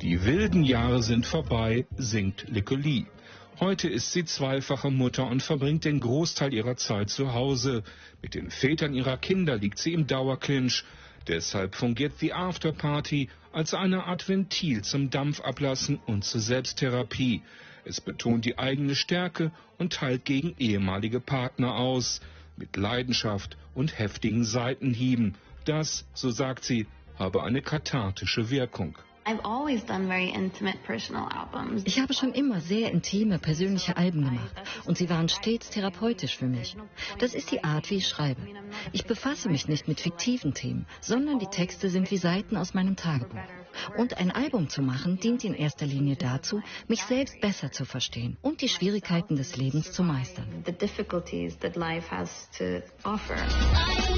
Die wilden Jahre sind vorbei, singt Lykke Li. Heute ist sie zweifache Mutter und verbringt den Großteil ihrer Zeit zu Hause. Mit den Vätern ihrer Kinder liegt sie im Dauerclinch. Deshalb fungiert The Afterparty als eine Art Ventil zum Dampfablassen und zur Selbsttherapie. Es betont die eigene Stärke und teilt gegen ehemalige Partner aus. Mit Leidenschaft und heftigen Seitenhieben. Das, so sagt sie, habe eine kathartische Wirkung. Ich habe schon immer sehr intime, persönliche Alben gemacht und sie waren stets therapeutisch für mich. Das ist die Art, wie ich schreibe. Ich befasse mich nicht mit fiktiven Themen, sondern die Texte sind wie Seiten aus meinem Tagebuch. Und ein Album zu machen, dient in erster Linie dazu, mich selbst besser zu verstehen und die Schwierigkeiten des Lebens zu meistern.